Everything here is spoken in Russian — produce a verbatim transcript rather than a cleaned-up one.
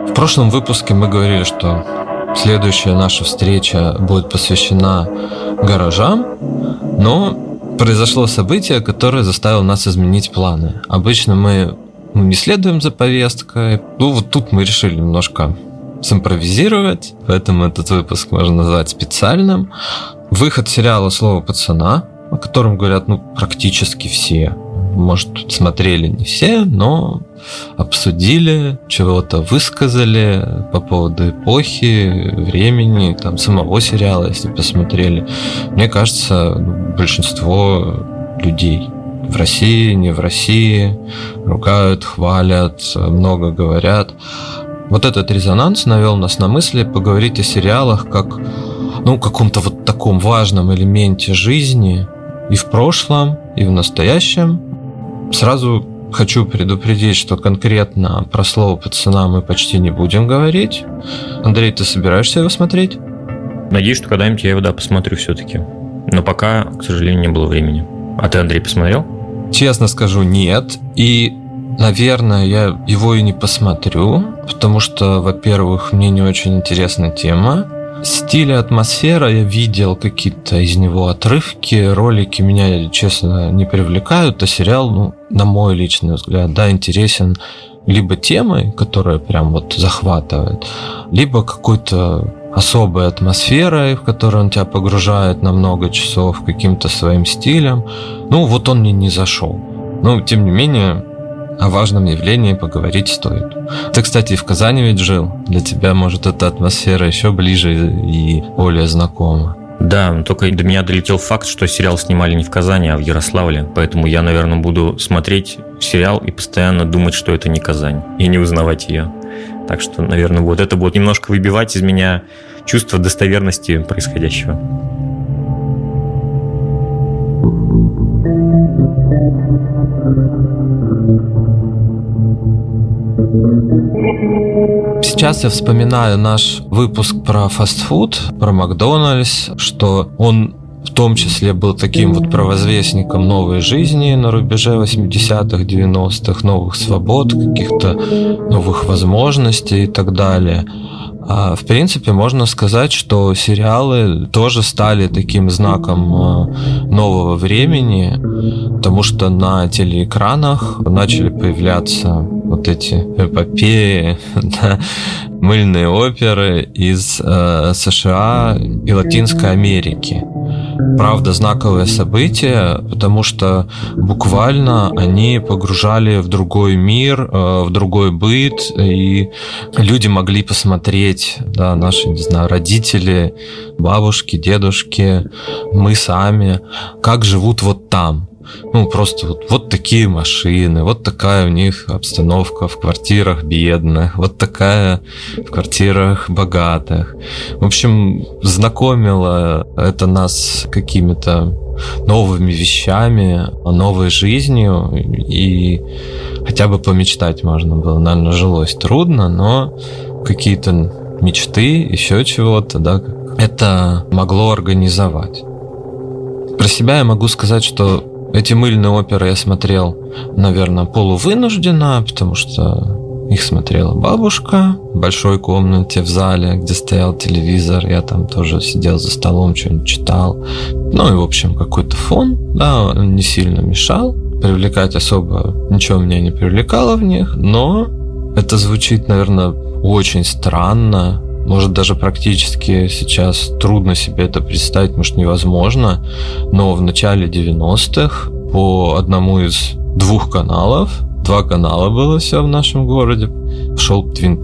В прошлом выпуске мы говорили, что следующая наша встреча будет посвящена гаражам, но произошло событие, которое заставило нас изменить планы. Обычно мы ну, не следуем за повесткой. Ну, вот тут мы решили немножко симпровизировать, поэтому этот выпуск можно назвать специальным. Выход сериала «Слово пацана», о котором говорят ну, практически все. Может, смотрели не все, но обсудили, чего-то высказали по поводу эпохи, времени, там, самого сериала, если посмотрели. Мне кажется, большинство людей в России, не в России ругают, хвалят, много говорят. Вот этот резонанс навел нас на мысли поговорить о сериалах как ну, каком-то вот таком важном элементе жизни и в прошлом, и в настоящем. Сразу хочу предупредить, что конкретно про «Слово пацана» мы почти не будем говорить. Андрей, ты собираешься его смотреть? Надеюсь, что когда-нибудь я его, да, посмотрю все-таки. Но пока, к сожалению, не было времени. А ты, Андрей, посмотрел? Честно скажу, нет. И, наверное, я его и не посмотрю, потому что, во-первых, мне не очень интересна тема. Стиль и атмосфера, я видел какие-то из него отрывки, ролики меня, честно, не привлекают, а сериал, ну, на мой личный взгляд, да, интересен либо темой, которая прям вот захватывает, либо какой-то особой атмосферой, в которую он тебя погружает на много часов, каким-то своим стилем. Ну, вот он мне не зашел. Но, тем не менее, о важном явлении поговорить стоит. Ты, кстати, в Казани ведь жил. Для тебя, может, эта атмосфера еще ближе и более знакома. Да, только до меня долетел факт, что сериал снимали не в Казани, а в Ярославле. Поэтому я, наверное, буду смотреть сериал и постоянно думать, что это не Казань, и не узнавать ее. Так что, наверное, вот это будет немножко выбивать из меня чувство достоверности происходящего. Сейчас я вспоминаю наш выпуск про фастфуд, про Макдональдс, что он в том числе был таким вот провозвестником новой жизни на рубеже восьмидесятых, девяностых, новых свобод, каких-то новых возможностей и так далее. А в принципе, можно сказать, что сериалы тоже стали таким знаком нового времени, потому что на телеэкранах начали появляться вот эти эпопеи, да, мыльные оперы из э, США и Латинской Америки. Правда, знаковое событие, потому что буквально они погружали в другой мир, в другой быт, и люди могли посмотреть, да, наши, не знаю, родители, бабушки, дедушки, мы сами, как живут вот там. Ну, просто вот, вот такие машины, вот такая у них обстановка в квартирах бедных, вот такая в квартирах богатых. В общем, знакомило это нас с какими-то новыми вещами, новой жизнью, и хотя бы помечтать можно было. Наверное, жилось трудно, но какие-то мечты, еще чего-то, да, это могло организовать. Про себя я могу сказать, что эти мыльные оперы я смотрел, наверное, полувынужденно, потому что их смотрела бабушка в большой комнате в зале, где стоял телевизор. Я там тоже сидел за столом, что-нибудь читал. Ну и, в общем, какой-то фон, да, он не сильно мешал. Привлекать особо ничего меня не привлекало в них, но это звучит, наверное, очень странно. Может, даже практически сейчас трудно себе это представить, может, невозможно. Но в начале девяностых по одному из двух каналов, два канала было все в нашем городе, шел Twin